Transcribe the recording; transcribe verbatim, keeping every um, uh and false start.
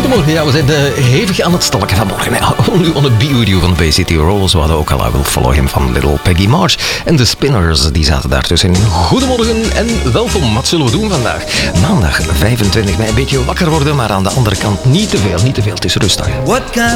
Goedemorgen, ja, we zijn uh, hevig aan het stalken vanmorgen. Only on a Be With You van de Bay City Rollers. We hadden ook al I Will Follow Him van Little Peggy March. En de Spinners, die zaten daartussen. Goedemorgen en welkom. Wat zullen we doen vandaag? Maandag vijfentwintig mei, een beetje wakker worden, maar aan de andere kant niet te veel, niet te veel. Het is rustig. What kind